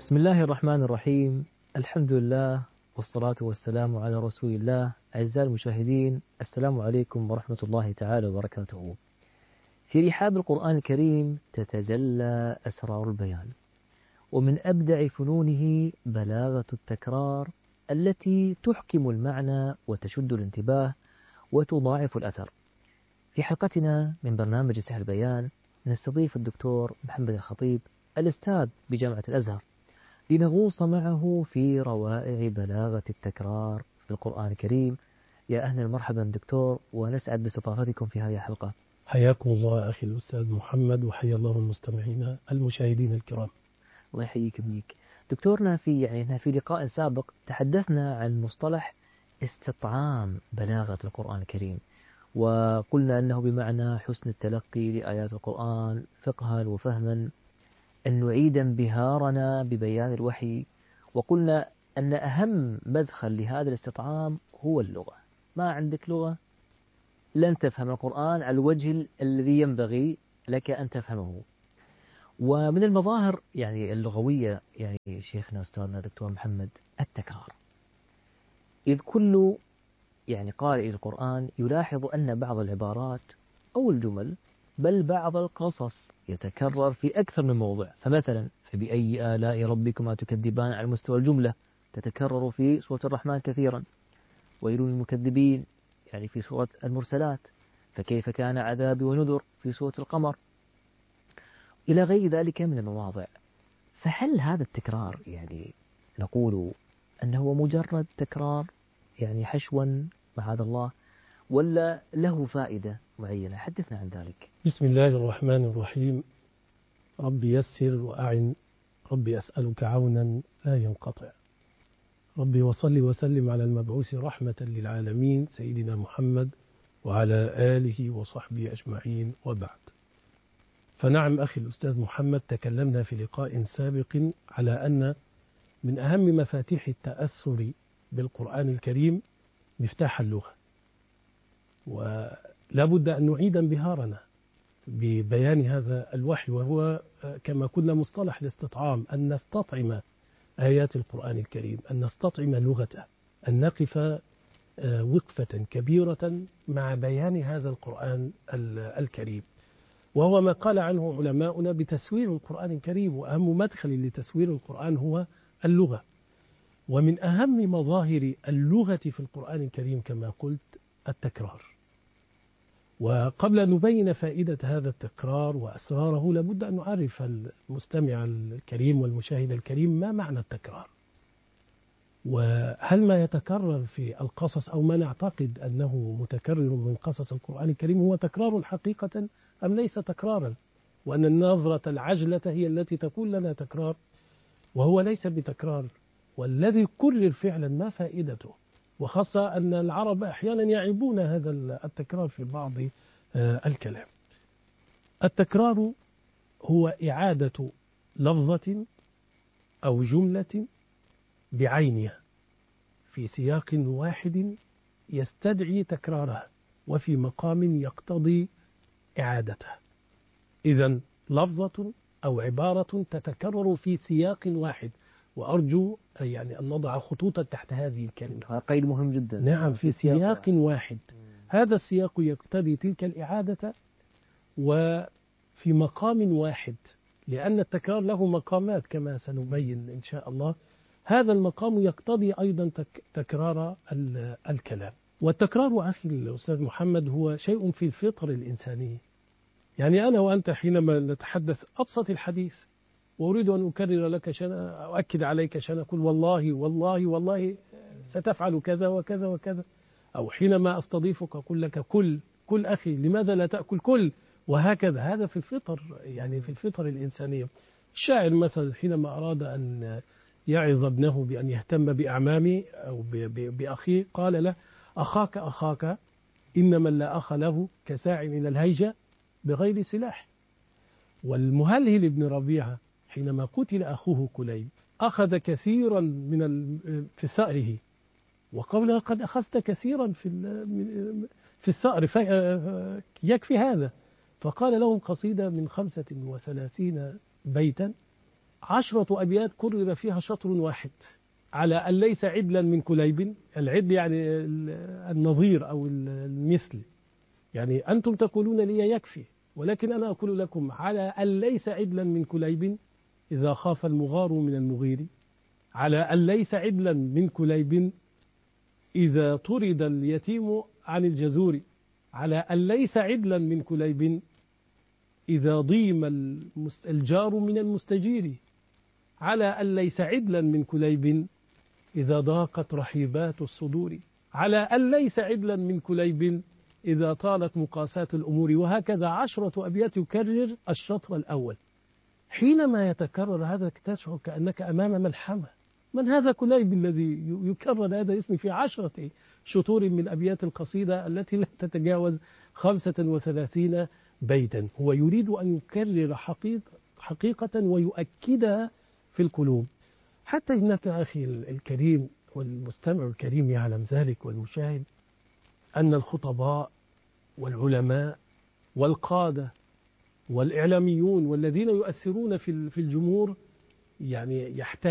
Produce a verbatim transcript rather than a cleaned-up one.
بسم الله الرحمن الرحيم. الحمد لله والصلاة والسلام على رسول الله. أعزائي المشاهدين، السلام عليكم ورحمة الله تعالى وبركاته. في رحاب القرآن الكريم تتجلى أسرار البيان، ومن أبدع فنونه بلاغة التكرار التي تحكم المعنى وتشد الانتباه وتضاعف الأثر. في حلقتنا من برنامج سحر البيان نستضيف الدكتور محمد الخطيب الأستاذ بجامعة الأزهر لنغوص معه في روائع بلاغة التكرار في القرآن الكريم. يا أهلا ومرحبا دكتور، ونسعد باستضافتكم في هذه الحلقة. حياكم الله أخي الأستاذ محمد، وحيا الله المستمعين المشاهدين الكرام. الله يحييك بيك دكتورنا. في يعني في لقاء سابق تحدثنا عن مصطلح استطعام بلاغة القرآن الكريم، وقلنا أنه بمعنى حسن التلقي لآيات القرآن فقها وفهما، أن نعيد انبهارنا ببيان الوحي. وقلنا أن أهم مدخل لهذا الاستطعام هو اللغة. ما عندك لغة لن تفهم القرآن على الوجه الذي ينبغي لك أن تفهمه. ومن المظاهر يعني اللغوية يعني شيخنا أستاذنا دكتور محمد التكرار، إذ كل يعني قارئ القرآن يلاحظ أن بعض العبارات أو الجمل بل بعض القصص يتكرر في أكثر من موضع. فمثلا فبأي آلاء ربكما تكذبان على مستوى الجملة تتكرر في سورة الرحمن كثيرا، ويل للمكذبين يعني في سورة المرسلات، فكيف كان عذابي ونذر في سورة القمر، إلى غير ذلك من المواضع. فهل هذا التكرار يعني نقول أنه مجرد تكرار يعني حشوا معاذ الله، ولا له فائدة معينة؟ حدثنا عن ذلك. بسم الله الرحمن الرحيم. ربي يسر وأعن، ربي أسألك عونا لا ينقطع. ربي وصل وسلم على المبعوث رحمة للعالمين سيدنا محمد وعلى آله وصحبه أجمعين، وبعد. فنعم أخي الأستاذ محمد، تكلمنا في لقاء سابق على أن من أهم مفاتيح التأثر بالقرآن الكريم مفتاح اللغة، ولا بد أن نعيد انبهارنا ببيان هذا الوحي، وهو كما كنا مصطلح الاستطعام، أن نستطعم آيات القرآن الكريم، أن نستطعم لغته، أن نقف وقفة كبيرة مع بيان هذا القرآن الكريم، وهو ما قال عنه علماؤنا بتسوير القرآن الكريم. وأهم مدخل لتسوير القرآن هو اللغة. ومن أهم مظاهر اللغة في القرآن الكريم كما قلت التكرار. وقبل أن نبين فائدة هذا التكرار وأسراره لابد أن نعرف المستمع الكريم والمشاهد الكريم ما معنى التكرار، وهل ما يتكرر في القصص أو ما نعتقد أنه متكرر من قصص القرآن الكريم هو تكرار حقيقة أم ليس تكرارا، وأن النظرة العجلة هي التي تقول لنا تكرار وهو ليس بتكرار. والذي كرر فعلا ما فائدته، وخاصة أن العرب أحيانا يعيبون هذا التكرار في بعض الكلام. التكرار هو إعادة لفظة أو جملة بعينها في سياق واحد يستدعي تكرارها وفي مقام يقتضي إعادتها. إذن لفظة أو عبارة تتكرر في سياق واحد، وأرجو يعني أن نضع خطوطا تحت هذه الكلمة. هذا قيد مهم جدا. نعم، في سياق واحد. هذا السياق يقتضي تلك الإعادة وفي مقام واحد، لأن التكرار له مقامات كما سنبين إن شاء الله. هذا المقام يقتضي أيضا تكرار الكلام. والتكرار أخي الأستاذ محمد هو شيء في الفطر الإنسانية. يعني أنا وأنت حينما نتحدث أبسط الحديث وأريد أن أكرر لك شيئا، أؤكد عليك شيئا، أقول والله والله والله ستفعل كذا وكذا وكذا. أو حينما أستضيفك أقول لك كل كل أخي لماذا لا تأكل كل، وهكذا. هذا في الفطر، يعني في الفطر الإنسانية. الشاعر مثلا حينما أراد أن يعظ ابنه بأن يهتم بأعمامه أو بأخيه قال له أخاك أخاك إنما لا أخ له كساع إلى الهيجة بغير سلاح. والمهلهل ابن ربيعة حينما قتل أخوه كليب أخذ كثيرا من في ثأره، وقال قد أخذت كثيرا في في الثأر يكفي هذا. فقال لهم قصيدة من خمسة وثلاثين بيتا عشرة أبيات كرر فيها شطر واحد على أن ليس عدلا من كليب. العدل يعني النظير أو المثل، يعني أنتم تقولون لي يكفي، ولكن أنا أقول لكم على أن ليس عدلا من كليب إذا خاف المغار من المغير، على أن ليس عدلا من كليب إذا طرد اليتيم عن الجزور، على أن ليس عدلا من كليب إذا ضيم الجار من المستجير، على أن ليس عدلا من كليب إذا ضاقت رحيبات الصدور، على أن ليس عدلا من كليب إذا طالت مقاسات الأمور. وهكذا عشرة أبيات يكرر الشطر الأول. حينما يتكرر هذا تشعر كأنك أمام ملحمة. من هذا كليب الذي يكرر هذا الاسم في عشرة شطور من أبيات القصيدة التي لا تتجاوز خمسة وثلاثين بيتا؟ هو يريد أن يكرر حقيقة, حقيقة ويؤكدها في القلوب. حتى ابنة أخي الكريم والمستمع الكريم يعلم ذلك والمشاهد، أن الخطباء والعلماء والقادة والإعلاميون والذين يؤثرون في الجمهور يعني يحتاج